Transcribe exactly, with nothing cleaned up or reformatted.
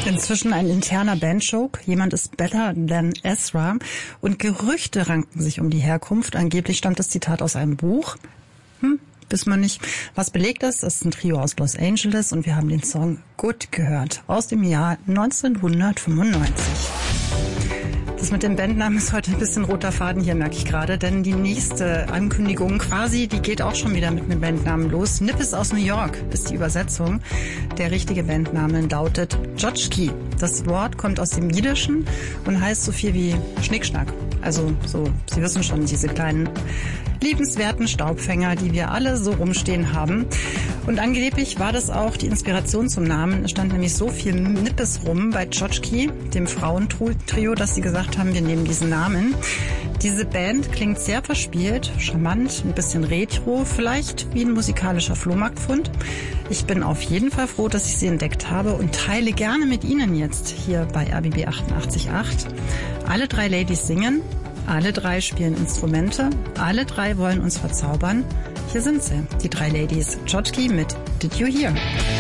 Inzwischen ein interner Bandjoke. Jemand ist better than Ezra. Und Gerüchte ranken sich um die Herkunft. Angeblich stammt das Zitat aus einem Buch. Hm, wissen wir nicht. Was belegt ist, das ist ein Trio aus Los Angeles und wir haben den Song Good gehört. Aus dem Jahr neunzehnhundertfünfundneunzig. Das mit dem Bandnamen ist heute ein bisschen roter Faden hier, merke ich gerade, denn die nächste Ankündigung quasi, die geht auch schon wieder mit einem Bandnamen los. Nippes aus New York ist die Übersetzung. Der richtige Bandname lautet Tchotchke. Das Wort kommt aus dem Jiddischen und heißt so viel wie Schnickschnack. Also so, Sie wissen schon, diese kleinen liebenswerten Staubfänger, die wir alle so rumstehen haben. Und angeblich war das auch die Inspiration zum Namen. Es stand nämlich so viel Nippes rum bei Tchotchke, dem Frauentrio, dass sie gesagt haben, wir nehmen diesen Namen. Diese Band klingt sehr verspielt, charmant, ein bisschen retro, vielleicht wie ein musikalischer Flohmarktfund. Ich bin auf jeden Fall froh, dass ich sie entdeckt habe und teile gerne mit Ihnen jetzt hier bei R B B achtundachtzig Komma acht. Alle drei Ladies singen. Alle drei spielen Instrumente, alle drei wollen uns verzaubern. Hier sind sie, die drei Ladies. Tchotchke mit Did You Hear?